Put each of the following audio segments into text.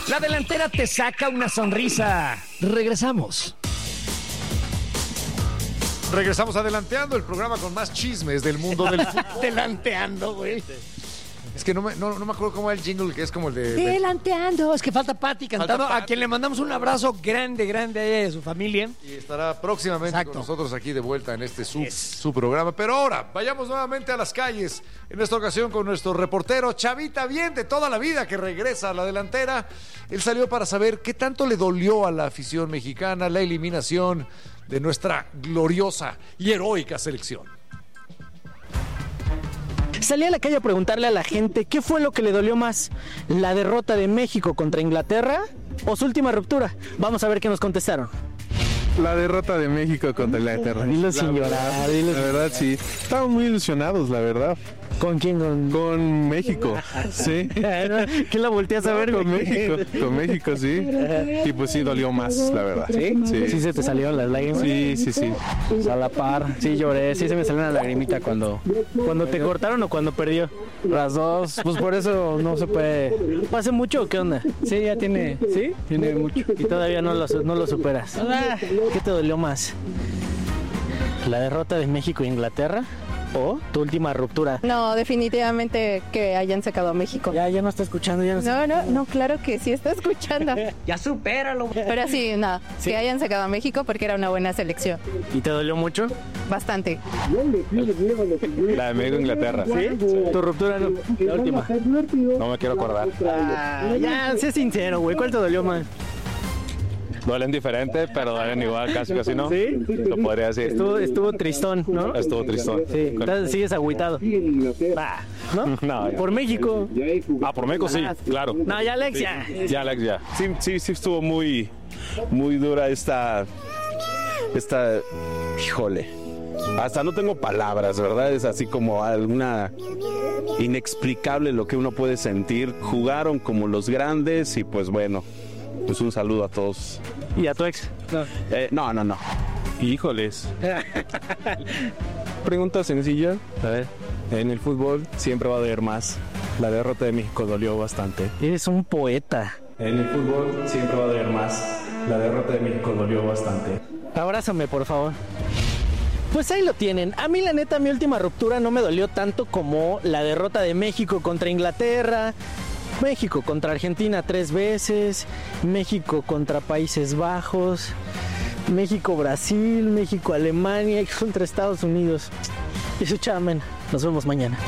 La delantera te saca una sonrisa. Regresamos. Regresamos adelanteando el programa con más chismes del mundo del fútbol. Adelanteando, güey. Es que no me acuerdo cómo es el jingle, que es como el de... Adelanteando. Es que falta Pati cantando, Falta Pati. a quien le mandamos un abrazo grande a ella y a su familia. Y estará próximamente Exacto. con nosotros aquí de vuelta en este su programa. Pero ahora, vayamos nuevamente a las calles. En esta ocasión con nuestro reportero Chavita Bien, de toda la vida, que regresa a la delantera. Él salió para saber qué tanto le dolió a la afición mexicana la eliminación de nuestra gloriosa y heroica selección. Salí a la calle a preguntarle a la gente qué fue lo que le dolió más, la derrota de México contra Inglaterra o su última ruptura. Vamos a ver qué nos contestaron. La derrota de México contra Inglaterra. Dilo sin llorar, dilo La verdad, sí. Estamos muy ilusionados, la verdad. ¿Con quién? Con México, sí. ¿Quién la volteas a ver? Con México, sí. Y pues sí, dolió más, la verdad. ¿Sí? Sí se te salieron las lágrimas. Sí. A la par, sí lloré, sí se me salió una lagrimita cuando te cortaron o cuando perdió. Las dos, pues por eso no se puede. ¿Hace mucho o qué onda? Sí, ya tiene, ¿sí? Tiene mucho. Y todavía no lo superas. ¿Qué te dolió más? ¿La derrota de México e Inglaterra? ¿O tu última ruptura? No, definitivamente que hayan sacado a México. Ya no está escuchando, ya no está. No, claro que sí está escuchando. Ya supéralo. Pero sí, no, ¿Sí? que hayan sacado a México porque era una buena selección. ¿Y te dolió mucho? Bastante. La de México-Inglaterra. ¿Sí? ¿Tu ruptura no? La última. No me quiero acordar. Ya, sé sincero, güey. ¿Cuál te dolió más? Duelen diferente, pero duelen igual, casi no. ¿Sí? Lo podría decir. Estuvo tristón, ¿no? Estuvo tristón. Sí, sigues agüitado. Va, ¿no? No, Por México. por México sí, claro. No, ya Alex, ya. Ya, Alex, ya. Sí estuvo muy dura esta, híjole. Hasta no tengo palabras, ¿verdad? Es así como alguna inexplicable lo que uno puede sentir. Jugaron como los grandes y pues bueno, pues un saludo a todos. ¿Y a tu ex? No. Híjoles. Pregunta sencilla. A ver. En el fútbol siempre va a doler más. La derrota de México dolió bastante. Eres un poeta. En el fútbol siempre va a doler más. La derrota de México dolió bastante. Abrázame, por favor. Pues ahí lo tienen. A mí, la neta, mi última ruptura no me dolió tanto como la derrota de México contra Inglaterra, México contra Argentina 3 veces, México contra Países Bajos, México-Brasil, México-Alemania y contra Estados Unidos. Y su chamen. Nos vemos mañana.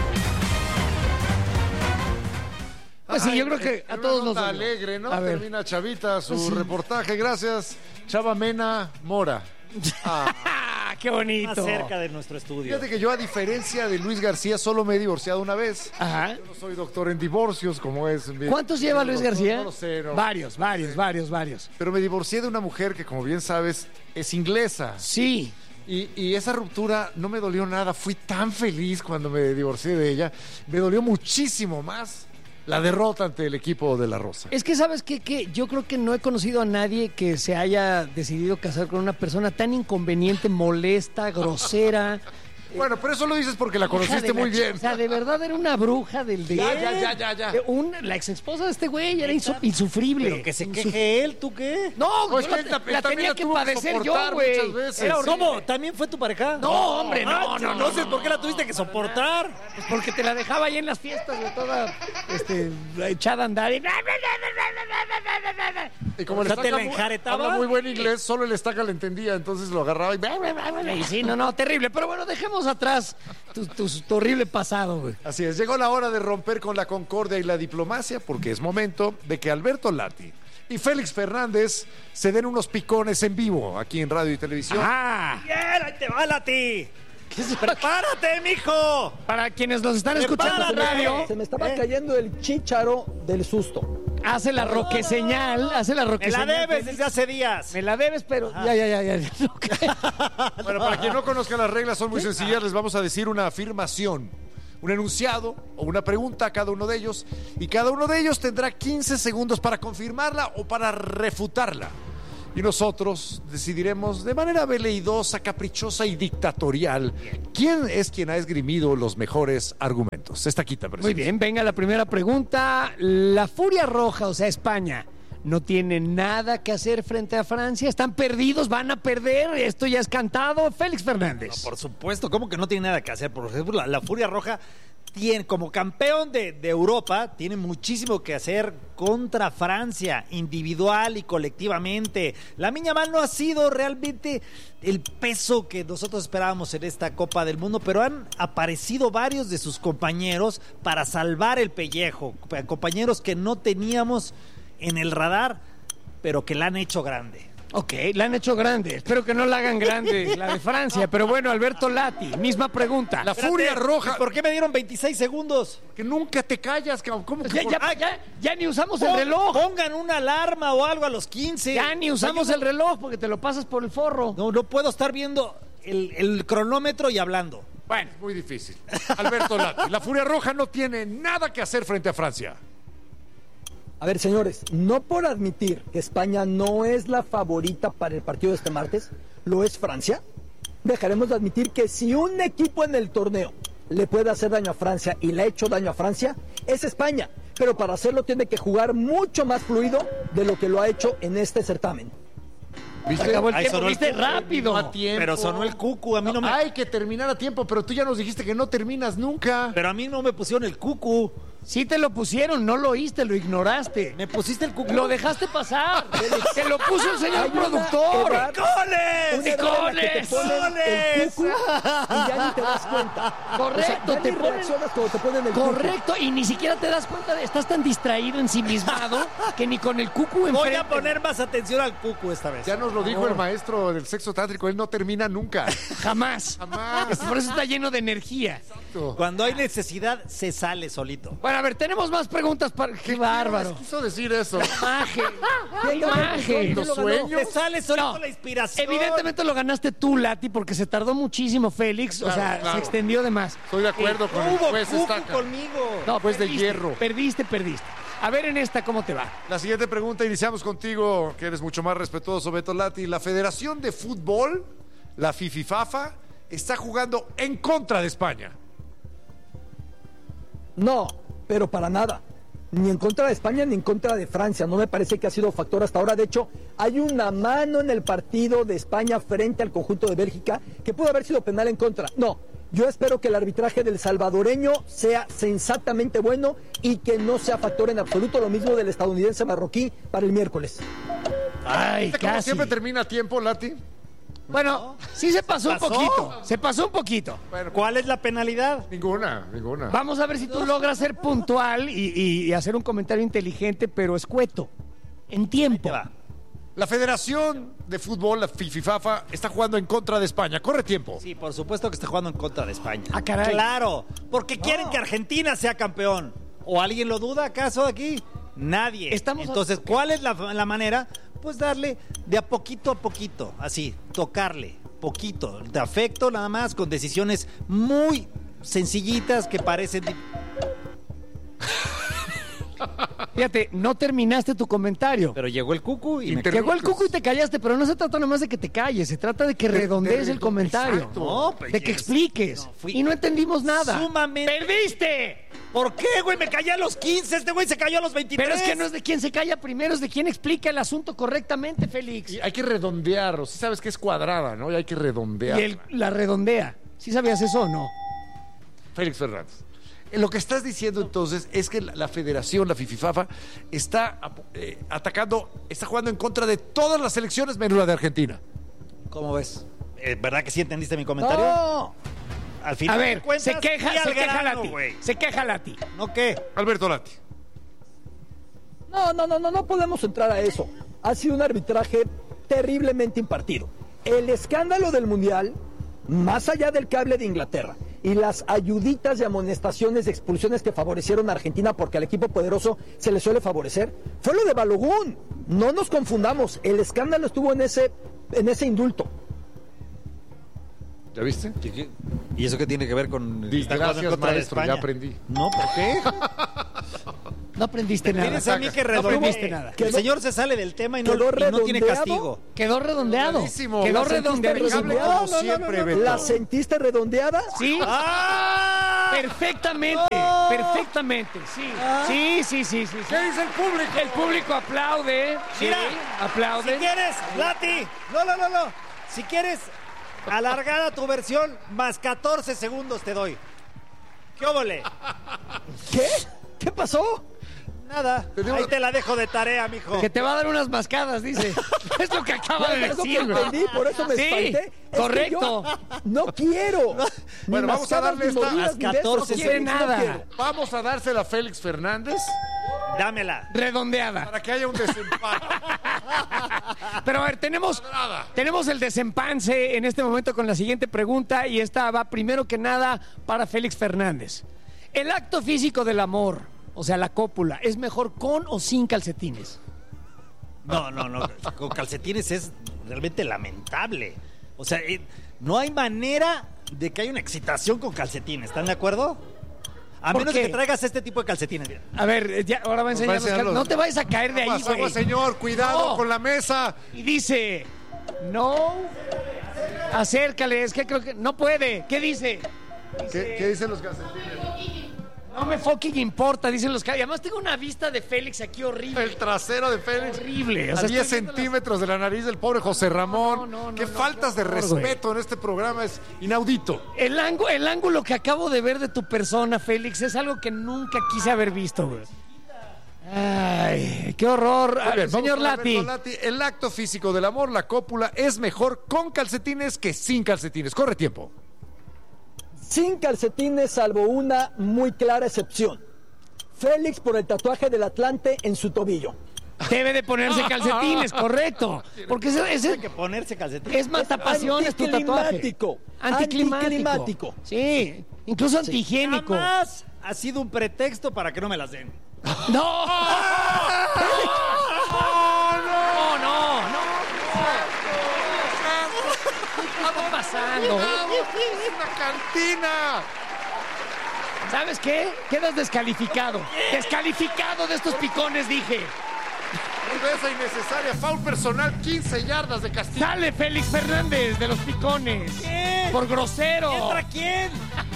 Pues sí, yo creo que a todos nos dolió. alegre, ¿no? A ver. Termina Chavita su reportaje. Gracias, Chava Mena Mora. ¡Ah, qué bonito! Más cerca de nuestro estudio. Fíjate que yo, a diferencia de Luis García, solo me he divorciado una vez. Ajá. Yo no soy doctor en divorcios, como es. ¿Cuántos lleva Luis García? No lo sé. No. Varios. Pero me divorcié de una mujer que, como bien sabes, es inglesa. sí. Y esa ruptura no me dolió nada. Fui tan feliz cuando me divorcié de ella. Me dolió muchísimo más la derrota ante el equipo de La Rosa. Es que, ¿sabes qué? Que yo creo que no he conocido a nadie que se haya decidido casar con una persona tan inconveniente, molesta, grosera. Bueno, pero eso lo dices porque la Hija conociste de la muy bien. O sea, de verdad era una bruja del día. Ya. La ex esposa de este güey era insufrible. Pero que se queje él, ¿tú qué? No, No, es yo que la también tenía la que tuvo que padecer yo, soportar güey. muchas veces. Era horrible. ¿Cómo? ¿También fue tu pareja? No, hombre, no. Entonces, ¿por qué la tuviste que soportar? Pues porque te la dejaba ahí en las fiestas de toda echada a andar. Y como O sea, el ¿te la estaca enjaretaba? habla muy buen inglés, solo el estaca le entendía, entonces lo agarraba y... Y sí, no, terrible. Pero bueno, dejemos atrás tu horrible pasado, güey. Así es, llegó la hora de romper con la concordia y la diplomacia, porque es momento de que Alberto Lati y Félix Fernández se den unos picones en vivo aquí en radio y televisión. ¡Ah! ¡Bien! ¡Ahí te va, Lati! ¡Prepárate, mijo! Para quienes nos están escuchando en radio, Se me estaba cayendo el chícharo del susto. hace la roque señal. Me la debes desde hace días. Me la debes, pero ya. Bueno, para quien no conozca las reglas, son muy sencillas. Les vamos a decir una afirmación, un enunciado o una pregunta a cada uno de ellos, y cada uno de ellos tendrá 15 segundos para confirmarla o para refutarla. Y nosotros decidiremos de manera veleidosa, caprichosa y dictatorial quién es quien ha esgrimido los mejores argumentos. Esta quita, Muy bien, venga la primera pregunta. La Furia Roja, o sea, España, no tiene nada que hacer frente a Francia. Están perdidos, van a perder. Esto ya es cantado. Félix Fernández. No, por supuesto, ¿cómo que no tiene nada que hacer? Por ejemplo, la Furia Roja tiene, como campeón de Europa, tiene muchísimo que hacer contra Francia, individual y colectivamente. Lamine Yamal no ha sido realmente el peso que nosotros esperábamos en esta Copa del Mundo, pero han aparecido varios de sus compañeros para salvar el pellejo, compañeros que no teníamos en el radar, pero que la han hecho grande. Ok, la han hecho grande. Espero que no la hagan grande, la de Francia. Pero bueno, Alberto Lati, misma pregunta. La Furia Roja. ¿Por qué me dieron 26 segundos? Que nunca te callas, cabrón. ¿Cómo que Ya ni usamos el reloj. Pongan una alarma o algo a los 15. Ya ni usamos el reloj porque te lo pasas por el forro. No puedo estar viendo el cronómetro y hablando. Bueno, muy difícil. Alberto Lati, la Furia Roja no tiene nada que hacer frente a Francia. A ver, señores, no por admitir que España no es la favorita para el partido de este martes, lo es Francia. Dejaremos de admitir que si un equipo en el torneo le puede hacer daño a Francia y le ha hecho daño a Francia, es España. Pero para hacerlo tiene que jugar mucho más fluido de lo que lo ha hecho en este certamen. ¿Viste? Acabó el Ahí tiempo, sonó el viste cucu, rápido. a tiempo. Pero sonó el cucu, a mí no me... Hay que terminar a tiempo, pero tú ya nos dijiste que no terminas nunca. Pero a mí no me pusieron el cucu. Sí te lo pusieron, no lo oíste, lo ignoraste. ¿Me pusiste el cucu? Lo dejaste pasar. Se lo puso el señor Hay una productor. edad- ¡Goles! Una edad en la que te ponen el cucu y ya ni te das cuenta. Correcto, ya te ni ponen- reaccionas cuando te ponen el cucu. Correcto, y ni siquiera te das cuenta, estás tan distraído, ensimismado, que ni con el cucu enfrente. Voy a poner más atención al cucu esta vez. Ya nos lo dijo el maestro del sexo tántrico, él no termina nunca. Jamás. Jamás. Por eso está lleno de energía. Cuando hay necesidad, se sale solito. Bueno, a ver, tenemos más preguntas para... ¡Qué bárbaro! Quiso decir eso. ¡Imagen! ¡Qué ¿Quién ganó? imagen! ¿Quién lo ganó? ¿Sueños? Se sale solito No. la inspiración. Evidentemente lo ganaste tú, Lati, porque se tardó muchísimo Félix. O sea, claro. se extendió de más. Estoy de acuerdo con el Hubo juez cucu Estaca. conmigo. No, Juez de perdiste, hierro. Perdiste. A ver en esta, ¿cómo te va? La siguiente pregunta, iniciamos contigo, que eres mucho más respetuoso, Beto Lati. La Federación de Fútbol, la FIFIFAFA, está jugando en contra de España. No, pero para nada. Ni en contra de España ni en contra de Francia. No me parece que ha sido factor hasta ahora. De hecho, hay una mano en el partido de España frente al conjunto de Bélgica que pudo haber sido penal en contra. No, yo espero que el arbitraje del salvadoreño sea sensatamente bueno y que no sea factor en absoluto. Lo mismo del estadounidense marroquí para el miércoles. Ay, Como casi. siempre termina a tiempo, Lati. Bueno, sí se pasó un ¿Pasó? poquito. Se pasó un poquito. Bueno, ¿Cuál es la penalidad? ninguna. Vamos a ver si tú logras ser puntual y hacer un comentario inteligente, pero escueto. En tiempo. Va. La Federación de Fútbol, la FIFIFAFA, está jugando en contra de España. Corre tiempo. Sí, por supuesto que está jugando en contra de España. Ah, caray. Claro, porque quieren que Argentina sea campeón. ¿O alguien lo duda acaso aquí? Nadie. Estamos- Entonces, ¿cuál es la manera? Pues darle de a poquito, así, tocarle, poquito, de afecto nada más, con decisiones muy sencillitas que parecen... Fíjate, no terminaste tu comentario. Pero llegó el cucu y me... Llegó el cucu y te callaste, pero no se trata nomás de que te calles, se trata de que redondees el comentario. Exacto. No, pues, de que expliques. no, fui- Y no entendimos nada. Sumamente... ¡Perdiste! ¿Por qué, güey? Me callé a los 15, este güey se cayó a los 23. Pero es que no es de quien se calla primero, es de quien explica el asunto correctamente, Félix. Y hay que redondear. O sea, sabes que es cuadrada, ¿no? Y hay que redondear. Y él la redondea. ¿Sí sabías eso o no? Félix Fernández. Lo que estás diciendo entonces es que la federación, la FIFIFAFA, está atacando, está jugando en contra de todas las selecciones menos la de Argentina. ¿Cómo ves? ¿Verdad que sí entendiste mi comentario? No, Al final A de ver, cuentas, se fui queja al grano, Lati. güey. Se queja Lati. ¿No qué? Alberto Lati. no podemos entrar a eso. Ha sido un arbitraje terriblemente impartido. El escándalo del Mundial, más allá del cable de Inglaterra y las ayuditas de amonestaciones de expulsiones que favorecieron a Argentina porque al equipo poderoso se le suele favorecer, fue lo de Balogun. No nos confundamos, el escándalo estuvo en ese indulto. ¿Ya viste? ¿Y eso qué tiene que ver con Gracias, jugando en contra de maestro, ya España? aprendí. No, ¿por qué? No aprendiste nada. Tienes a mí que No redondear. aprendiste nada. El señor se sale del tema y no ¿Quedó tiene redondeado? castigo. Quedó redondeado. Redondísimo. Quedó La sentiste redondeadísimo. redondeado. Como siempre, Beto. ¿La sentiste redondeada? Sí. ¡Ah! Perfectamente, perfectamente, sí. Sí. ¿Qué dice el público? El público aplaude. Mira, sí, aplaude. Si quieres, Lati. No. Si quieres alargada tu versión, más 14 segundos te doy. ¿Qué óvole? ¿Qué? ¿Qué pasó? Nada. Ahí te la dejo de tarea, mijo. Que te va a dar unas mascadas, dice. Es lo que acaba de Es lo que decir, güey. entendí, por eso me Sí, espanté. Es correcto. que yo no quiero. Bueno, Ni vamos a mascadas, darle ni esta- mordidas, las ni besos, 14 ni quiere besos, nada. no quiero. Vamos a dársela a Félix Fernández Dámela. Redondeada. para que haya un desempate. Pero a ver, tenemos el desempance en este momento con la siguiente pregunta y esta va primero que nada para Félix Fernández. El acto físico del amor, o sea, la cópula, ¿es mejor con o sin calcetines? No. Con calcetines es realmente lamentable. O sea, no hay manera de que haya una excitación con calcetines. ¿Están de acuerdo? A ¿Por menos qué? de que traigas este tipo de calcetines. Mira. A ver, ya, ahora va a enseñar Nos va a enseñar los- No te vayas a caer de ahí, Aguas, güey. señor, cuidado No. con la mesa. Y dice, no, acércale, es que creo que no puede. ¿Qué dice? ¿Qué dicen los calcetines? No me fucking importa, dicen los caballos. Además tengo una vista de Félix aquí horrible. El trasero de Félix. Horrible. O A sea, 10 estoy viendo centímetros de la nariz del pobre José Ramón. No, Qué no, faltas qué de horror, güey. respeto en este programa es inaudito. El ángulo que acabo de ver de tu persona, Félix, es algo que nunca quise haber visto, güey. Ay, qué horror. Muy bien, Señor vamos con Lati. Alberto Lati. El acto físico del amor, la cópula, es mejor con calcetines que sin calcetines. Corre tiempo. Sin calcetines, salvo una muy clara excepción. Félix por el tatuaje del Atlante en su tobillo. Debe de ponerse calcetines, correcto. Porque Hay que ponerse calcetines. es matapasiones tu tatuaje. Anticlimático. Anticlimático. Sí, incluso antihigiénico. Jamás ha sido un pretexto para que no me las den. ¡No! ¡No! ¿Qué está pasando? ¡Es una cantina! ¿Sabes qué? Quedas descalificado. Descalificado de estos picones, dije. Rudeza innecesaria, foul personal, 15 yardas de castigo. Sale Félix Fernández de los picones. ¿Qué? Por grosero. ¿Contra quién?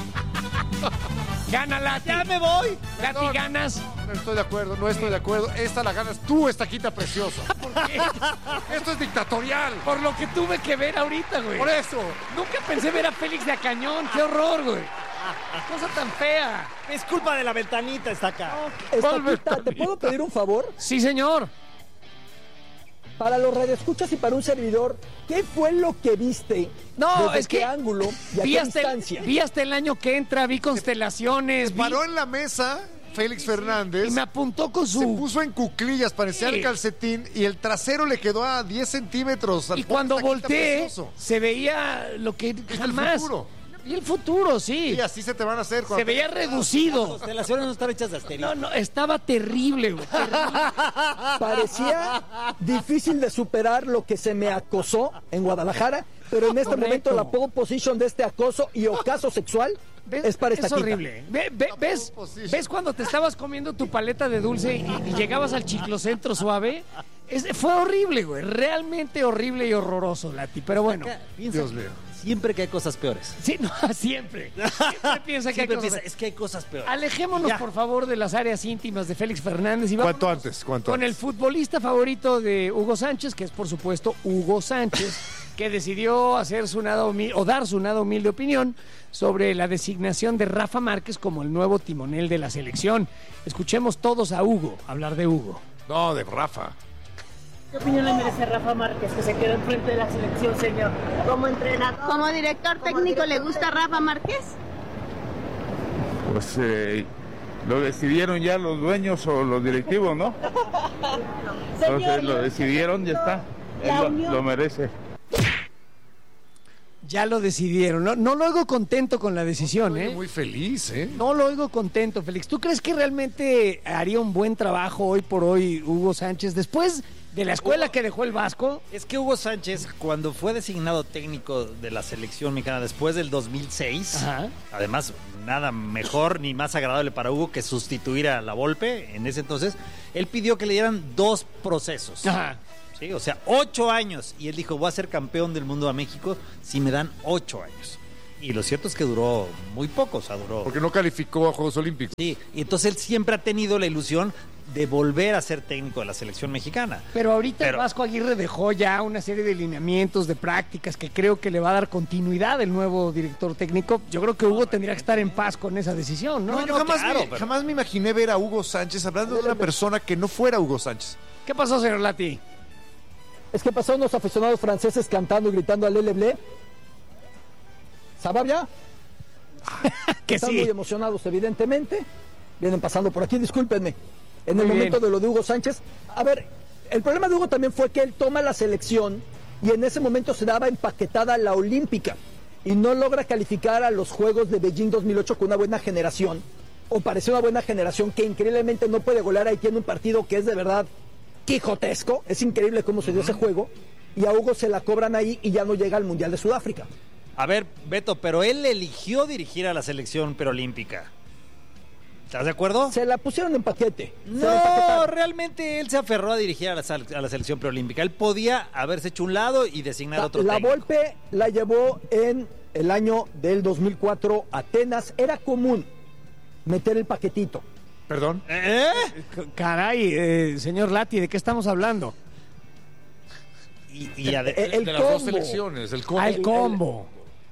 Gana Lati. ¡Ya me voy! Lati, Perdón. ganas. No estoy de acuerdo, no estoy de acuerdo. Esta la ganas tú, estaquita preciosa. ¿Por qué? Esto es dictatorial. Por lo que tuve que ver ahorita, güey. Por eso. Nunca pensé ver a Félix de a cañón. ¡Qué horror, güey! Cosa tan fea. Es culpa de la ventanita, está acá. Estaquita, ¿te puedo pedir un favor? Sí, señor. Para los radioescuchas y para un servidor, ¿qué fue lo que viste? No, ¿Desde es qué que ángulo y a vi qué hasta, distancia? vi hasta el año que entra, vi constelaciones, vi- Paró en la mesa Félix Fernández. y me apuntó con Se su... puso en cuclillas para enseñar Sí. el calcetín y el trasero le quedó a 10 centímetros. al Y pobre cuando estaquita volteé, precioso. se veía lo que el jamás... futuro. Y el futuro, sí. Y así se te van a hacer. Se cuando- veía reducido. Las constelaciones no están hechas de asterisco. No, estaba terrible, güey. Parecía difícil de superar lo que se me acosó en Guadalajara, pero en este Correcto. momento la pole position de este acoso y ocaso sexual es para esta Es horrible. ¿Ves cuando te estabas comiendo tu paleta de dulce y llegabas al chiclocentro suave? Fue horrible, güey. Realmente horrible y horroroso, Lati. Pero bueno. Piensa Dios mío. siempre que hay cosas peores. Sí, no, siempre. Siempre piensa que hay Siempre cosas... piensa, es que hay cosas peores. Alejémonos, Ya. por favor, de las áreas íntimas de Félix Fernández y ¿Cuánto vámonos antes? ¿Cuánto con antes? el futbolista favorito de Hugo Sánchez, que es, por supuesto, Hugo Sánchez, que decidió hacer su nada o dar su nada humilde opinión sobre la designación de Rafa Márquez como el nuevo timonel de la selección. Escuchemos todos a Hugo hablar de Hugo. No, de Rafa. ¿Qué opinión le merece Rafa Márquez que se quedó enfrente de la selección, señor? Como entrenador. ¿Como director técnico le gusta Rafa Márquez? Pues lo decidieron ya los dueños o los directivos, ¿no? Entonces lo decidieron, ya está. Él lo merece. Ya lo decidieron. No lo oigo contento con la decisión, ¿eh? Muy feliz, ¿eh? No lo oigo contento, Félix. ¿Tú crees que realmente haría un buen trabajo hoy por hoy Hugo Sánchez después de la escuela que dejó el Vasco? Es que Hugo Sánchez, cuando fue designado técnico de la selección mexicana después del 2006, Ajá. además, nada mejor ni más agradable para Hugo que sustituir a la Volpe en ese entonces, él pidió que le dieran 2 procesos. Ajá. Sí, o sea, 8 años. Y él dijo, voy a ser campeón del mundo a México si me dan 8 años. Y lo cierto es que duró muy poco, o sea, duró... Porque no calificó a Juegos Olímpicos. Sí, y entonces él siempre ha tenido la ilusión de volver a ser técnico de la selección mexicana. Pero ahorita el Vasco Aguirre dejó ya una serie de lineamientos, de prácticas que creo que le va a dar continuidad el nuevo director técnico. Yo creo que Hugo tendría que estar en paz con esa decisión, ¿no? No, yo jamás me imaginé ver a Hugo Sánchez hablando de una persona que no fuera Hugo Sánchez. ¿Qué pasó, señor Lati? Es que pasaron unos aficionados franceses cantando y gritando al Leble. ¿Sababia? Que Están sí. muy emocionados, evidentemente. Vienen pasando por aquí, discúlpenme. En el momento de lo de Hugo Sánchez. A ver, el problema de Hugo también fue que él toma la selección y en ese momento se daba empaquetada la olímpica y no logra calificar a los Juegos de Beijing 2008 con una buena generación, o parecía una buena generación que increíblemente no puede golear a Haití en un partido que es de verdad quijotesco. Es increíble cómo se dio ese juego, y a Hugo se la cobran ahí y ya no llega al Mundial de Sudáfrica. A ver, Beto, pero él eligió dirigir a la selección preolímpica. ¿Estás de acuerdo? Se la pusieron en paquete. No, realmente él se aferró a dirigir a la selección preolímpica. Él podía haberse hecho un lado y designar otro La técnico. Volpe la llevó en el año del 2004 a Atenas. Era común meter el paquetito. ¿Perdón? Caray, señor Lati, ¿de qué estamos hablando? El de las combo. dos selecciones, el combo. El combo.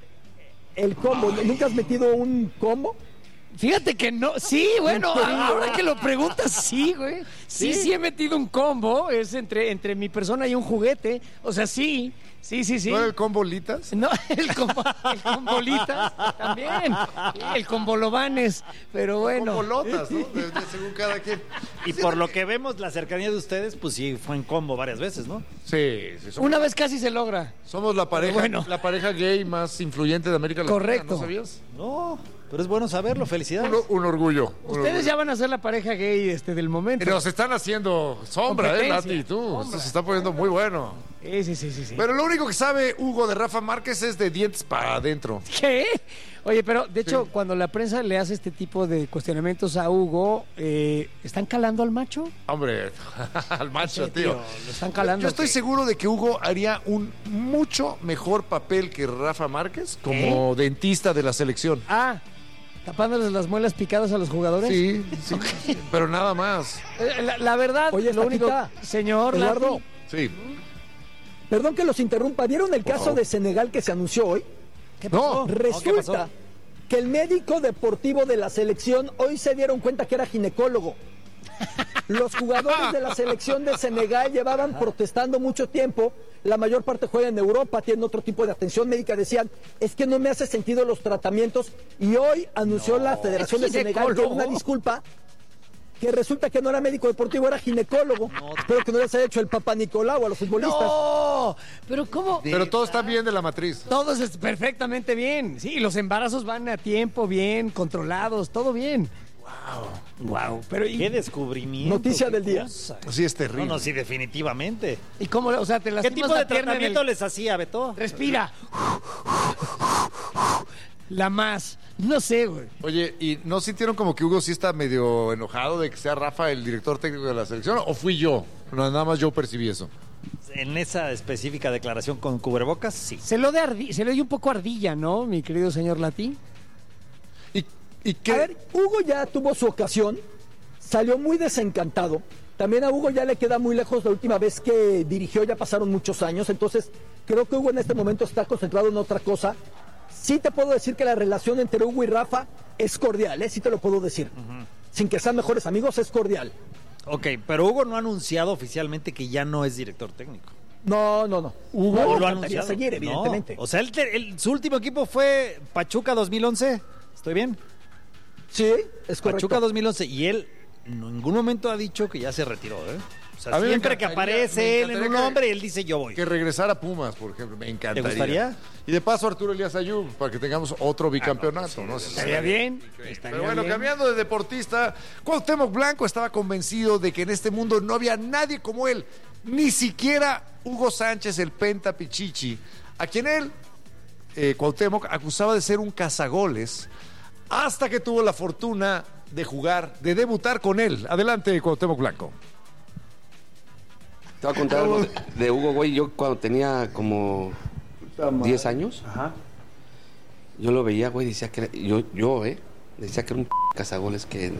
El combo. ¿Nunca has metido un combo? Fíjate que no, sí, bueno, ahora que lo preguntas, sí, güey. Sí he metido un combo, es entre mi persona y un juguete. O sea, sí. ¿No era el combolitas? No, el combolitas también. Sí, el combolobanes, pero bueno. Combolotas, ¿no? Según cada quien. Y por lo que vemos, la cercanía de ustedes, pues sí, fue en combo varias veces, ¿no? Sí. Una vez casi se logra. Somos la pareja gay más influyente de América Latina. Correcto. ¿No sabías? No, pero es bueno saberlo, felicidades. Un orgullo. Ustedes ya van a ser la pareja gay del momento. Nos están haciendo sombra, Lati, tú. Esto se está poniendo muy bueno. Sí. Pero lo único que sabe Hugo de Rafa Márquez es de dientes para adentro. ¿Qué? Oye, pero de hecho, cuando la prensa le hace este tipo de cuestionamientos a Hugo, ¿están calando al macho? Hombre, al macho, tío. Lo están calando. Yo estoy seguro de que Hugo haría un mucho mejor papel que Rafa Márquez como dentista de la selección. ¿Tapándoles las muelas picadas a los jugadores? Sí, pero nada más. La verdad, Oye, lo único, señor Eduardo. Lati. Sí. Perdón que los interrumpa. ¿Vieron el caso de Senegal que se anunció hoy? ¿Qué pasó? Resulta que el médico deportivo de la selección hoy se dieron cuenta que era ginecólogo. Los jugadores de la selección de Senegal llevaban protestando mucho tiempo. La mayor parte juega en Europa, tienen otro tipo de atención médica. Decían, es que no me hace sentido los tratamientos. Y hoy anunció la Federación de Senegal que una disculpa, que resulta que no era médico deportivo, era ginecólogo. Espero que no les haya hecho el Papa Nicolau a los futbolistas. No, pero ¿cómo? Pero todo está bien de la matriz. Todo es perfectamente bien. Sí, los embarazos van a tiempo, bien, controlados, todo bien. Wow. Pero qué descubrimiento. Noticia del día. Sí, es terrible. No, sí, definitivamente. ¿Y cómo? O sea, te ¿Qué lastimas tipo de la pierna tratamiento les hacía, Beto? Respira. La más. No sé, güey. Oye, ¿y no sintieron como que Hugo sí está medio enojado de que sea Rafa el director técnico de la selección? ¿O fui yo? No, nada más yo percibí eso. En esa específica declaración con cubrebocas, sí. Se lo dio un poco ardilla, ¿no, mi querido señor Lati? ¿Y qué? A ver, Hugo ya tuvo su ocasión, salió muy desencantado. También a Hugo ya le queda muy lejos la última vez que dirigió, ya pasaron muchos años. Entonces, creo que Hugo en este momento está concentrado en otra cosa. Sí te puedo decir que la relación entre Hugo y Rafa es cordial, sí te lo puedo decir. Sin que sean mejores amigos, es cordial. Ok, pero Hugo no ha anunciado oficialmente que ya no es director técnico. No. Hugo no, lo ha anunciado. Seguir, evidentemente. No. O sea, su último equipo fue Pachuca 2011. ¿Estoy bien? Sí, es correcto. Pachuca 2011. Y él en ningún momento ha dicho que ya se retiró, ¿eh? O sea, A mí me siempre que encantaría- aparece me él en un encantaría nombre, él dice yo voy. Que regresara a Pumas, por ejemplo, me encantaría. ¿Te gustaría? Y de paso Arturo Elías Ayub, para que tengamos otro bicampeonato, ¿no? Estaría bien. Pero bueno, cambiando de deportista, Cuauhtémoc Blanco estaba convencido de que en este mundo no había nadie como él, ni siquiera Hugo Sánchez, el Penta Pichichi, a quien él, Cuauhtémoc, acusaba de ser un cazagoles, hasta que tuvo la fortuna de debutar con él. Adelante, Cuauhtémoc Blanco. Te voy a contar algo de Hugo, güey. Yo cuando tenía como 10 años, Yo lo veía, güey, decía que era, decía que era un cazagoles que